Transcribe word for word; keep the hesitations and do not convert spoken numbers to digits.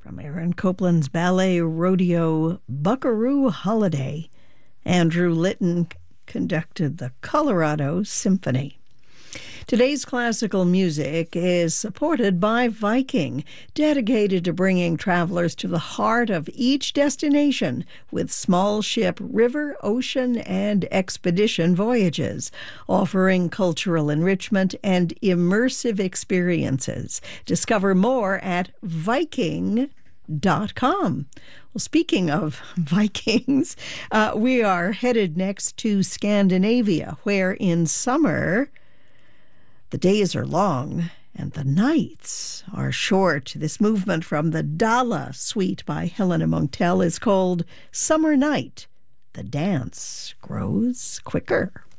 From Aaron Copland's ballet rodeo Buckaroo Holiday, Andrew Litton conducted the Colorado Symphony. Today's classical music is supported by Viking, dedicated to bringing travelers to the heart of each destination with small ship, river, ocean, and expedition voyages, offering cultural enrichment and immersive experiences. Discover more at Viking dot com. Well, speaking of Vikings, uh, we are headed next to Scandinavia, where in summer the days are long and the nights are short. This movement from the Dala Suite by Helena Montel is called Summer Night. The dance grows quicker.